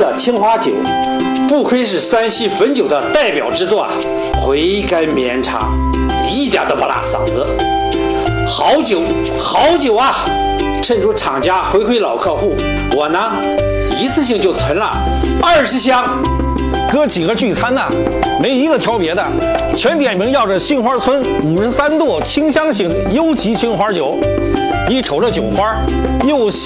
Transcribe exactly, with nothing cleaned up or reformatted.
的青花酒，不愧是山西汾酒的代表之作啊，回甘绵长，一点都不辣嗓子。好酒，好酒啊！趁着厂家回馈老客户，我呢一次性就囤了二十箱。 哥几个聚餐呢，没一个挑别的，全点名要这杏花村五十三度清香型优级青花酒。一瞅这酒花，又